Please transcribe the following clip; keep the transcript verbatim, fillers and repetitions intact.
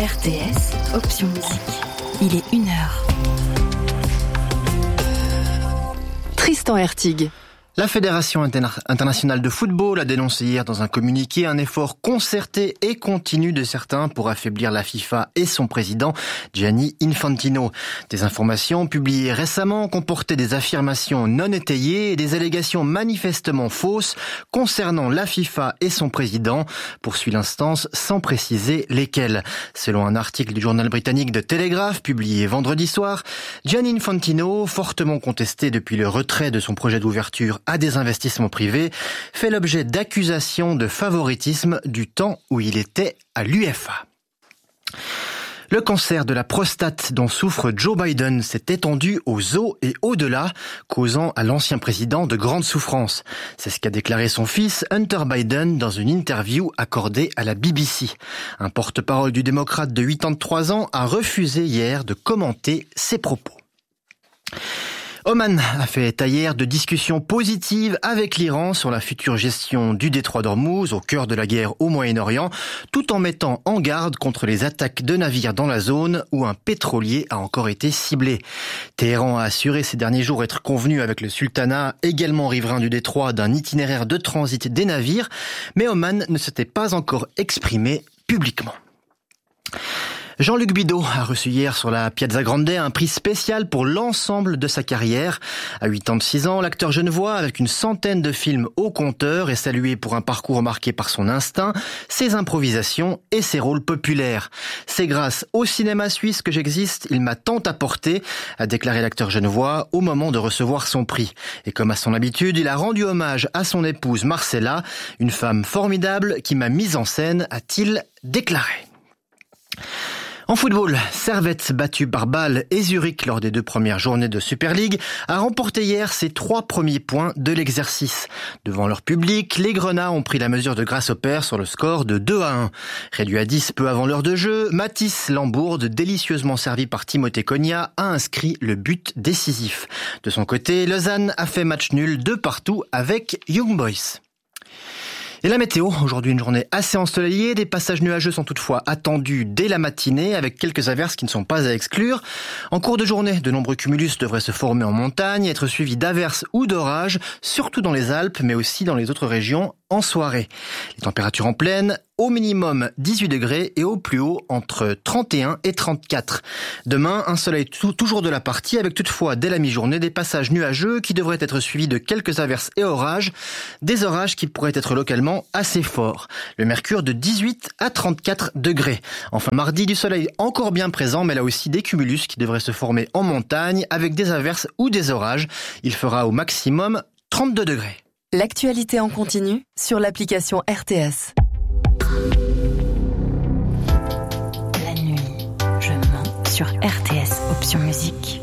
R T S, option musique. Il est une heure. Tristan Hertig. La Fédération interna- internationale de football a dénoncé hier dans un communiqué un effort concerté et continu de certains pour affaiblir la FIFA et son président, Gianni Infantino. Des informations publiées récemment comportaient des affirmations non étayées et des allégations manifestement fausses concernant la FIFA et son président, poursuit l'instance sans préciser lesquelles. Selon un article du journal britannique The Telegraph publié vendredi soir, Gianni Infantino, fortement contesté depuis le retrait de son projet d'ouverture à des investissements privés, fait l'objet d'accusations de favoritisme du temps où il était à l'U F A. Le cancer de la prostate dont souffre Joe Biden s'est étendu aux os et au-delà, causant à l'ancien président de grandes souffrances. C'est ce qu'a déclaré son fils Hunter Biden dans une interview accordée à la B B C. Un porte-parole du démocrate de quatre-vingt-trois ans a refusé hier de commenter ses propos. Oman a fait état hier de discussions positives avec l'Iran sur la future gestion du détroit d'Ormuz, au cœur de la guerre au Moyen-Orient, tout en mettant en garde contre les attaques de navires dans la zone où un pétrolier a encore été ciblé. Téhéran a assuré ces derniers jours être convenu avec le sultanat, également riverain du détroit, d'un itinéraire de transit des navires, mais Oman ne s'était pas encore exprimé publiquement. Jean-Luc Bidault a reçu hier sur la Piazza Grande un prix spécial pour l'ensemble de sa carrière. À quatre-vingt-six ans, l'acteur genevois, avec une centaine de films au compteur, est salué pour un parcours marqué par son instinct, ses improvisations et ses rôles populaires. C'est grâce au cinéma suisse que j'existe, il m'a tant apporté, a déclaré l'acteur genevois au moment de recevoir son prix. Et comme à son habitude, il a rendu hommage à son épouse Marcella, une femme formidable qui m'a mise en scène, a-t-il déclaré. En football, Servette, battu par Bâle et Zurich lors des deux premières journées de Super League, a remporté hier ses trois premiers points de l'exercice. Devant leur public, les Grenats ont pris la mesure de Grasshopper sur le score de deux à un. Réduit à dix peu avant l'heure de jeu, Mathis Lambourde, délicieusement servi par Timothée Cogna, a inscrit le but décisif. De son côté, Lausanne a fait match nul de partout avec Young Boys. Et la météo, aujourd'hui une journée assez ensoleillée, des passages nuageux sont toutefois attendus dès la matinée avec quelques averses qui ne sont pas à exclure. En cours de journée, de nombreux cumulus devraient se former en montagne, être suivis d'averses ou d'orages, surtout dans les Alpes mais aussi dans les autres régions en soirée. Les températures en pleine, au minimum dix-huit degrés et au plus haut entre trente et un et trente-quatre. Demain, un soleil t- toujours de la partie avec toutefois dès la mi-journée des passages nuageux qui devraient être suivis de quelques averses et orages, des orages qui pourraient être localement assez forts. Le mercure de dix-huit à trente-quatre degrés. Enfin mardi, du soleil encore bien présent mais là aussi des cumulus qui devraient se former en montagne avec des averses ou des orages. Il fera au maximum trente-deux degrés. L'actualité en continu sur l'application R T S. La nuit, je mens sur R T S, option musique.